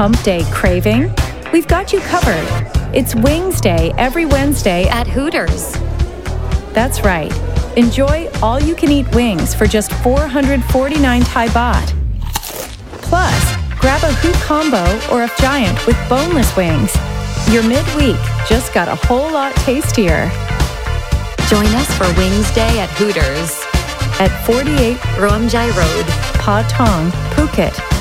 hump day craving? We've got you covered. It's Wings Day every Wednesday at Hooters. That's right. Enjoy all-you-can-eat wings for just 449 Thai baht. Plus, grab a Hoot combo or a Giant with boneless wings. Your midweek just got a whole lot tastier. Join us for Wings Day at Hooters at 48 Romjai Road, Patong, Phuket.